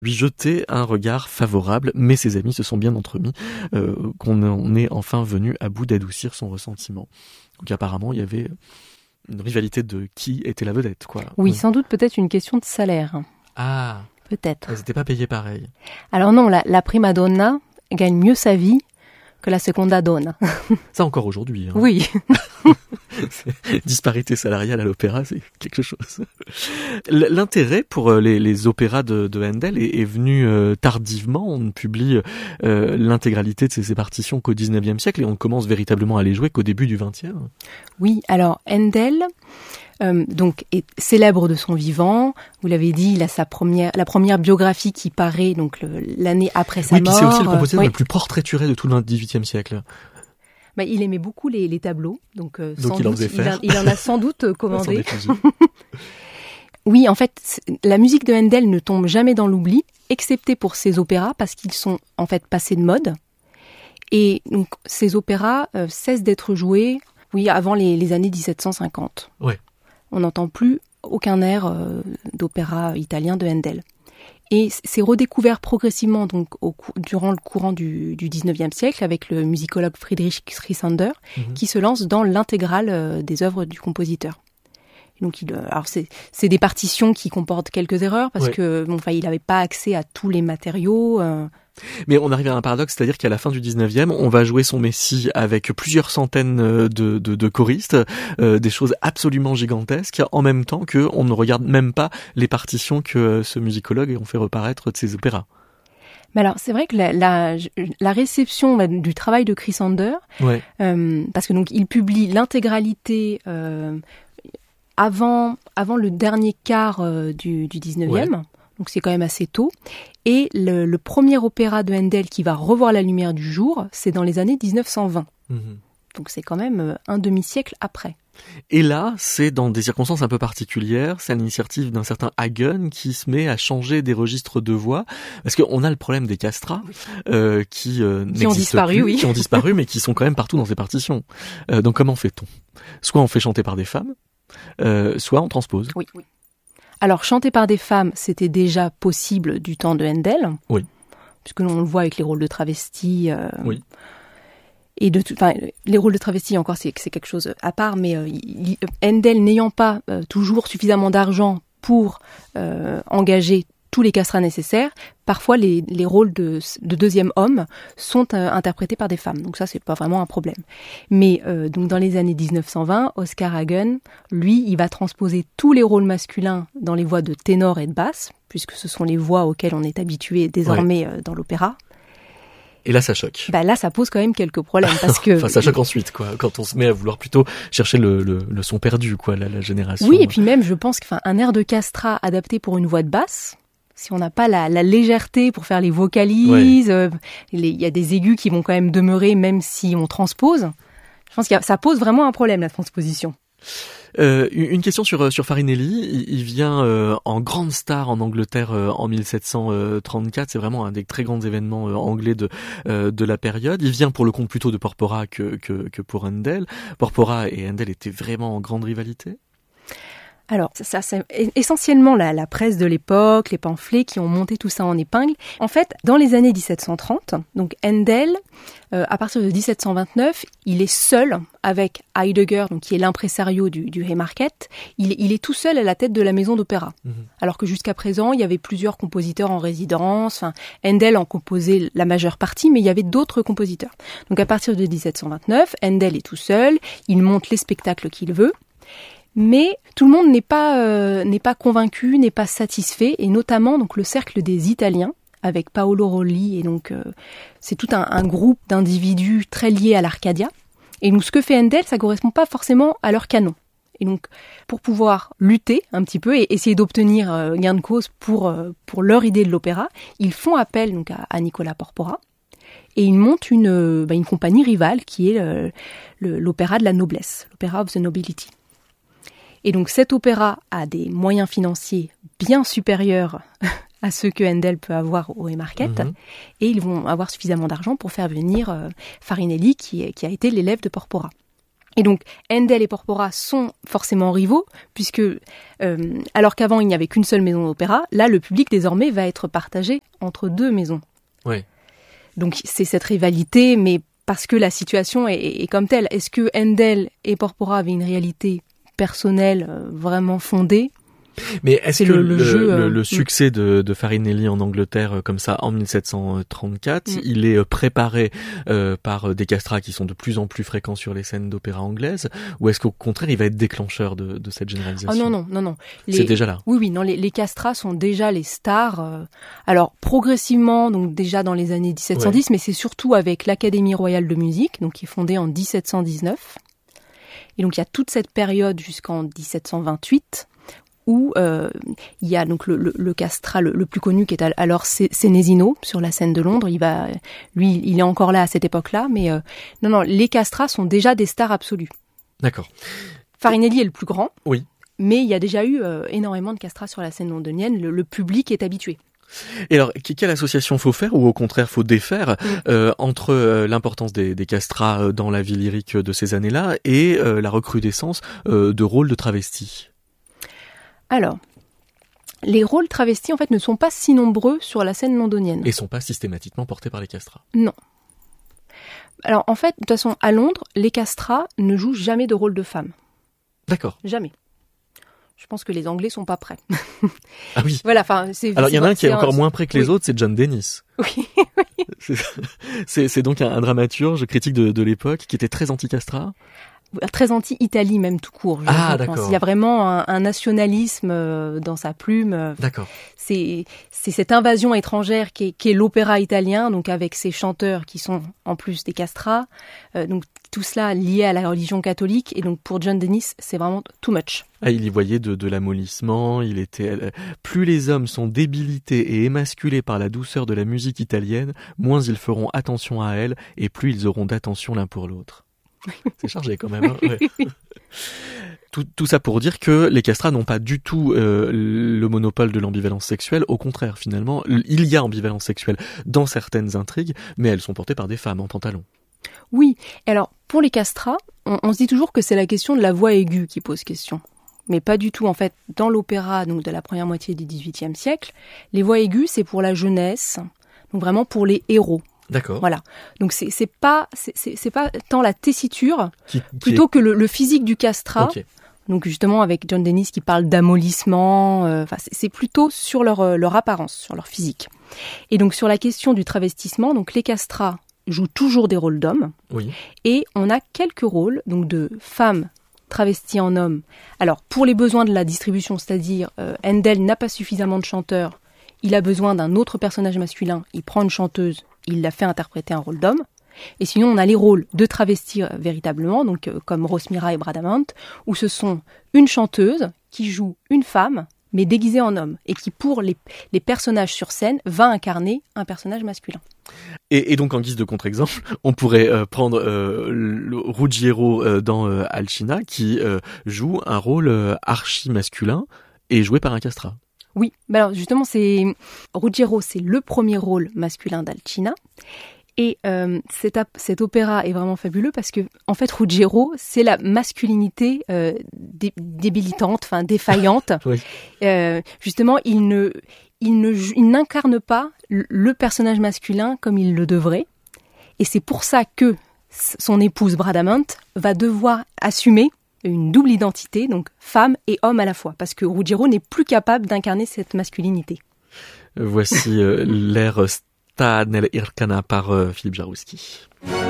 lui jeter un regard favorable, mais ses amis se sont bien entremis qu'on est enfin venu à bout d'adoucir son ressentiment. Donc apparemment, il y avait une rivalité de qui était la vedette, quoi. Oui, sans doute peut-être une question de salaire. Ah, peut-être. Elles n'étaient pas payées pareil. Alors non, la prima donna gagne mieux sa vie que la seconda donna. Ça encore aujourd'hui. Hein. Oui. Disparité salariale à l'opéra, c'est quelque chose. L'intérêt pour les opéras de Handel est venu tardivement. On ne publie l'intégralité de ces partitions qu'au XIXe siècle et on commence véritablement à les jouer qu'au début du XXe. Oui, alors Handel donc est célèbre de son vivant. Vous l'avez dit, il a la première biographie qui paraît donc l'année après sa mort. Oui, puis c'est aussi le compositeur le plus portraituré de tout le XVIIIe siècle. Bah, il aimait beaucoup les tableaux, donc sans il en doute, faisait faire. Il en a sans doute commandé. Oui, en fait, la musique de Handel ne tombe jamais dans l'oubli, excepté pour ses opéras, parce qu'ils sont en fait passés de mode. Et donc, ces opéras cessent d'être joués, avant les années 1750. Ouais. On n'entend plus aucun air d'opéra italien de Handel. Et c'est redécouvert progressivement donc durant le courant du XIXe siècle avec le musicologue Friedrich Chrysander qui se lance dans l'intégrale des œuvres du compositeur. Et donc alors c'est des partitions qui comportent quelques erreurs parce que il n'avait pas accès à tous les matériaux. Mais on arrive à un paradoxe, c'est-à-dire qu'à la fin du 19e, on va jouer son Messie avec plusieurs centaines de choristes, des choses absolument gigantesques, en même temps qu'on ne regarde même pas les partitions que ce musicologue ont fait reparaître de ses opéras. Mais alors, c'est vrai que la réception du travail de Chrysander, parce que donc il publie l'intégralité avant le dernier quart du 19e. Ouais. Donc c'est quand même assez tôt. Et le premier opéra de Handel qui va revoir la lumière du jour, c'est dans les années 1920. Donc c'est quand même un demi-siècle après. Et là, c'est dans des circonstances un peu particulières. C'est à l'initiative d'un certain Hagen qui se met à changer des registres de voix. Parce qu'on a le problème des castrats qui ont disparu, plus, qui ont disparu, mais qui sont quand même partout dans ces partitions. Donc comment fait-on ? Soit on fait chanter par des femmes, soit on transpose. Oui. Alors, chanter par des femmes, c'était déjà possible du temps de Handel. Oui. Puisque l'on le voit avec les rôles de travestis. Oui. Et les rôles de travestis, encore, c'est quelque chose à part, mais Handel n'ayant pas toujours suffisamment d'argent pour engager tous les castrats nécessaires, parfois les rôles de deuxième homme sont interprétés par des femmes. Donc ça, c'est pas vraiment un problème. Mais donc dans les années 1920, Oscar Hagen, lui, il va transposer tous les rôles masculins dans les voix de ténor et de basse, puisque ce sont les voix auxquelles on est habitué désormais dans l'opéra. Et là, ça choque. Là, ça pose quand même quelques problèmes parce que. Enfin, ça choque ensuite, quoi. Quand on se met à vouloir plutôt chercher le son perdu, quoi, la génération. Oui, et puis même, je pense qu'un air de castrat adapté pour une voix de basse, si on n'a pas la légèreté pour faire les vocalises, il y a des aigus qui vont quand même demeurer même si on transpose. Je pense que ça pose vraiment un problème, la transposition. Une question sur Farinelli. Il vient en grande star en Angleterre en 1734. C'est vraiment un des très grands événements anglais de la période. Il vient pour le compte plutôt de Porpora que pour Handel. Porpora et Handel étaient vraiment en grande rivalité. Alors, ça c'est essentiellement la presse de l'époque, les pamphlets qui ont monté tout ça en épingle. En fait, dans les années 1730, donc Handel, à partir de 1729, il est seul avec Heidegger, donc qui est l'impresario du Haymarket. Il est tout seul à la tête de la maison d'opéra. Alors que jusqu'à présent, il y avait plusieurs compositeurs en résidence. Handel en composait la majeure partie, mais il y avait d'autres compositeurs. Donc à partir de 1729, Handel est tout seul. Il monte les spectacles qu'il veut. Mais tout le monde n'est pas convaincu, n'est pas satisfait, et notamment donc le cercle des Italiens avec Paolo Rolli, et donc c'est tout un groupe d'individus très liés à l'Arcadia. Et donc ce que fait Handel, ça correspond pas forcément à leur canon. Et donc pour pouvoir lutter un petit peu et essayer d'obtenir gain de cause pour leur idée de l'opéra, ils font appel donc à Nicola Porpora. Et ils montent une compagnie rivale qui est l'opéra de la noblesse, l'opéra of the nobility. Et donc cet opéra a des moyens financiers bien supérieurs à ceux que Handel peut avoir au Haymarket, et ils vont avoir suffisamment d'argent pour faire venir Farinelli qui a été l'élève de Porpora. Et donc, Handel et Porpora sont forcément rivaux, puisque, alors qu'avant il n'y avait qu'une seule maison d'opéra, là, le public désormais va être partagé entre deux maisons. Oui. Donc, c'est cette rivalité, mais parce que la situation est comme telle. Est-ce que Handel et Porpora avaient une réalité personnelle vraiment fondée ? Mais est-ce que le succès de Farinelli en Angleterre comme ça en 1734, il est préparé par des castrats qui sont de plus en plus fréquents sur les scènes d'opéra anglaises, ou est-ce qu'au contraire il va être déclencheur de cette généralisation ? Non. C'est déjà là. Oui, non, les castrats sont déjà les stars. Alors progressivement, donc déjà dans les années 1710, mais c'est surtout avec l'Académie royale de musique, donc qui est fondée en 1719. Et donc il y a toute cette période jusqu'en 1728. Où il y a donc le castrat le plus connu qui est alors Senesino sur la scène de Londres. Il est encore là à cette époque-là, mais non, les castrats sont déjà des stars absolues. D'accord. Farinelli est le plus grand, oui, mais il y a déjà eu énormément de castrats sur la scène londonienne. Le public est habitué. Et alors, quelle association faut faire ou au contraire faut défaire entre l'importance des castrats dans la vie lyrique de ces années-là et la recrudescence de rôles de travestis ? Alors, les rôles travestis, en fait, ne sont pas si nombreux sur la scène londonienne. Et sont pas systématiquement portés par les castrats. Non. Alors, en fait, de toute façon, à Londres, les castrats ne jouent jamais de rôle de femme. D'accord. Jamais. Je pense que les Anglais sont pas prêts. Ah oui. Voilà, alors, il y en a un qui est encore moins prêt que les autres, c'est John Dennis. Oui. C'est donc un dramaturge critique de l'époque qui était très anti-castrat. Très anti-Italie même tout court. D'accord. Il y a vraiment un nationalisme dans sa plume. D'accord. C'est cette invasion étrangère qui est l'opéra italien, donc avec ses chanteurs qui sont en plus des castrats. Donc tout cela lié à la religion catholique. Et donc pour John Dennis, c'est vraiment too much. Ah, il y voyait de l'amollissement. Plus les hommes sont débilités et émasculés par la douceur de la musique italienne, moins ils feront attention à elle et plus ils auront d'attention l'un pour l'autre. C'est chargé quand même. Hein, ouais. Tout ça pour dire que les castrats n'ont pas du tout le monopole de l'ambivalence sexuelle. Au contraire, finalement, il y a ambivalence sexuelle dans certaines intrigues, mais elles sont portées par des femmes en pantalon. Oui. Alors, pour les castrats, on se dit toujours que c'est la question de la voix aiguë qui pose question. Mais pas du tout. En fait, dans l'opéra donc de la première moitié du XVIIIe siècle, les voix aiguës, c'est pour la jeunesse, donc vraiment pour les héros. D'accord. Voilà. Donc c'est pas tant la tessiture plutôt que le physique du castrat. Okay. Donc justement avec John Dennis qui parle d'amollissement. C'est plutôt sur leur apparence, sur leur physique. Et donc sur la question du travestissement, donc les castrats jouent toujours des rôles d'hommes. Oui. Et on a quelques rôles donc de femmes travesties en hommes. Alors pour les besoins de la distribution, c'est-à-dire Handel n'a pas suffisamment de chanteurs. Il a besoin d'un autre personnage masculin. Il prend une chanteuse. Il l'a fait interpréter un rôle d'homme. Et sinon, on a les rôles de travestis véritablement, donc comme Rosmira et Bradamante, où ce sont une chanteuse qui joue une femme, mais déguisée en homme, et qui, pour les personnages sur scène, va incarner un personnage masculin. Et donc, en guise de contre-exemple, on pourrait prendre Ruggiero dans Alcina, qui joue un rôle archi-masculin et joué par un castrat. Oui, alors justement, Ruggiero, c'est le premier rôle masculin d'Alcina. Et cet opéra est vraiment fabuleux parce que, en fait, Ruggiero, c'est la masculinité débilitante, défaillante. Oui. Justement, il n'incarne pas le personnage masculin comme il le devrait. Et c'est pour ça que son épouse Bradamante va devoir assumer une double identité, donc femme et homme à la fois, parce que Ruggiero n'est plus capable d'incarner cette masculinité. Voici l'air Sta nell'Ircana par Philippe Jarouski.